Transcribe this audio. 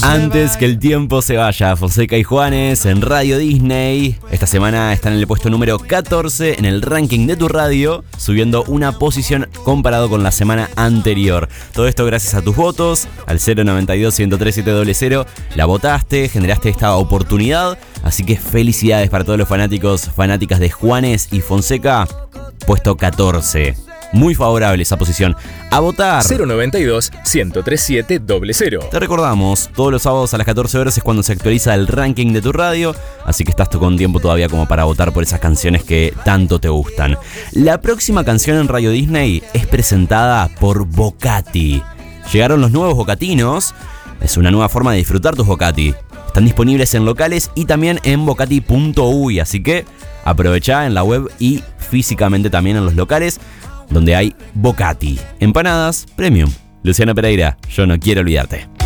Antes que el tiempo se vaya, Fonseca y Juanes en Radio Disney. Esta semana están en el puesto número 14 en el ranking de tu radio, subiendo una posición comparado con la semana anterior. Todo esto gracias a tus votos, al 092-103-700. La votaste, generaste esta oportunidad, así que felicidades para todos los fanáticas de Juanes y Fonseca. Puesto 14. Muy favorable esa posición. A votar. 092-103-700. Te recordamos, todos los sábados a las 14 horas es cuando se actualiza el ranking de tu radio, así que estás con tiempo todavía como para votar por esas canciones que tanto te gustan. La próxima canción en Radio Disney es presentada por Bocati. Llegaron los nuevos bocatinos. Es una nueva forma de disfrutar tus Bocati. Están disponibles en locales y también en bocati.uy, así que aprovecha en la web y físicamente también en los locales, donde hay Bocati. Empanadas Premium. Luciano Pereira, yo no quiero olvidarte.